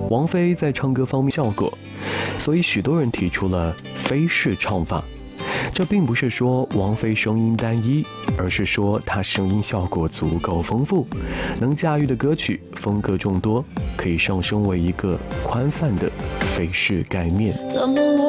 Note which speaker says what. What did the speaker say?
Speaker 1: 王菲在唱歌方面效果，所以许多人提出了菲式唱法。这并不是说王菲声音单一，而是说她声音效果足够丰富，能驾驭的歌曲风格众多，可以上升为一个宽泛的菲式概念。